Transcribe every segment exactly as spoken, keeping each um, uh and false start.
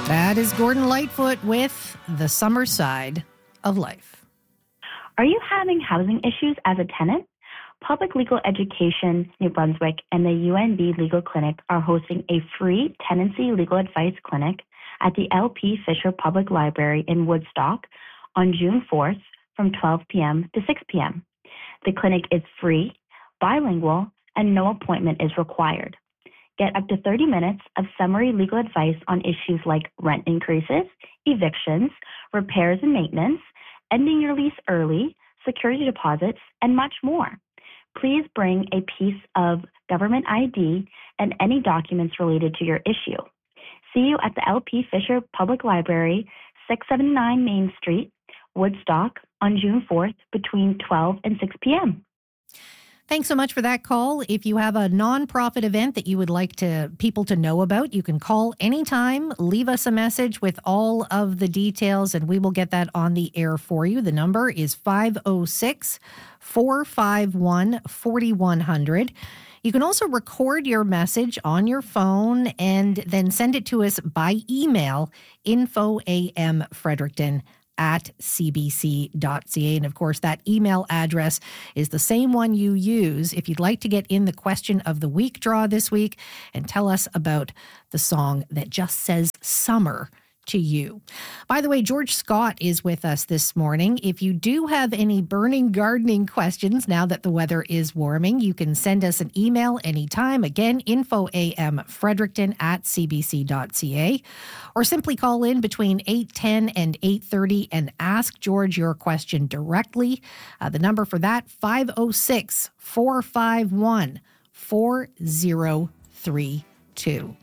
That is Gordon Lightfoot with The Summer Side of Life. Are you having housing issues as a tenant? Public Legal Education New Brunswick and the U N B Legal Clinic are hosting a free tenancy legal advice clinic at the L P Fisher Public Library in Woodstock on June fourth from twelve p.m. to six p.m. The clinic is free, bilingual, and no appointment is required. Get up to thirty minutes of summary legal advice on issues like rent increases, evictions, repairs and maintenance, ending your lease early, security deposits, and much more. Please bring a piece of government I D and any documents related to your issue. See you at the L P Fisher Public Library, six seventy-nine Main Street, Woodstock, on June fourth between twelve and six p.m. Thanks so much for that call. If you have a nonprofit event that you would like to people to know about, you can call anytime, leave us a message with all of the details, and we will get that on the air for you. The number is five oh six, four five one, four one zero zero. You can also record your message on your phone and then send it to us by email, info am fredericton at c b c dot c a. And of course, that email address is the same one you use if you'd like to get in the question of the week draw this week and tell us about the song that just says summer to you. By the way, George Scott is with us this morning. If you do have any burning gardening questions now that the weather is warming, you can send us an email anytime. Again, info am fredericton at c b c dot c a, or simply call in between eight ten and eight thirty and ask George your question directly. Uh, the number for that, five oh six, four five one, four oh three two.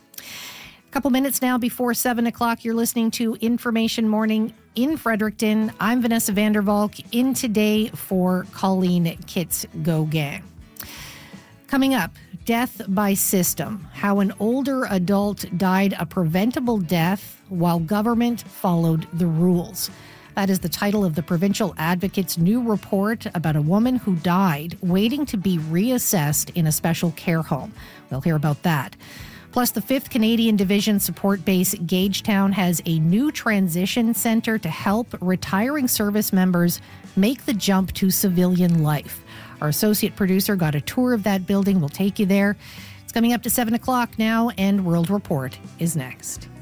A couple minutes now before seven o'clock, you're listening to Information Morning in Fredericton. I'm Vanessa Vandervalk, in today for Colleen Kitts-Gauguin. Coming up, death by system, how an older adult died a preventable death while government followed the rules. That is the title of the Provincial Advocate's new report about a woman who died waiting to be reassessed in a special care home. We'll hear about that. Plus, the fifth Canadian Division Support Base Gagetown has a new transition centre to help retiring service members make the jump to civilian life. Our associate producer got a tour of that building. We'll take you there. It's coming up to seven o'clock now, and World Report is next.